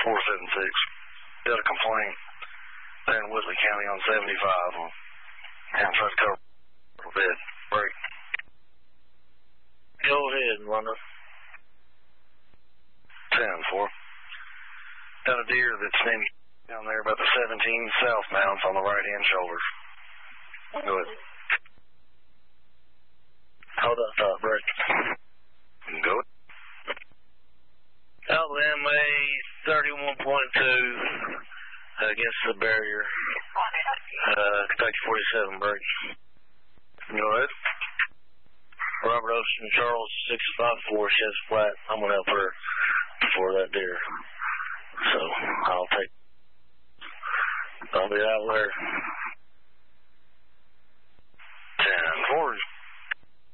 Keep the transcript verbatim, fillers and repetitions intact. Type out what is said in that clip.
four seven six. Got a complaint there in Whitley County on seventy-five. And tried to cover a little bit. Break. Go ahead, London. ten four. Got a deer that's been down there about the seventeen southbound on the right-hand shoulder. Go ahead. Hold up, uh, break. Go. Alpha M A thirty-one point two against the barrier. Uh, Kentucky forty-seven, break. Go ahead. Robert Ocean, Charles, six five four, she has flat. I'm going to help her for that deer. So, I'll take, I'll be out there.